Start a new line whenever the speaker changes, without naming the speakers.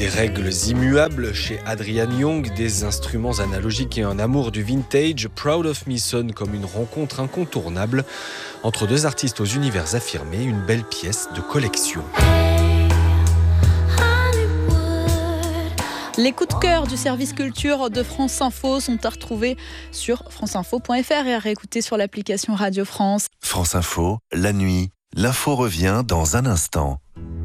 Des règles immuables chez Adrian Young, des instruments analogiques et un amour du vintage, Proud of Me sonne comme une rencontre incontournable entre deux artistes aux univers affirmés, une belle pièce de collection.
Les coups de cœur du service culture de France Info sont à retrouver sur franceinfo.fr et à réécouter sur l'application Radio France.
France Info, la nuit, l'info revient dans un instant.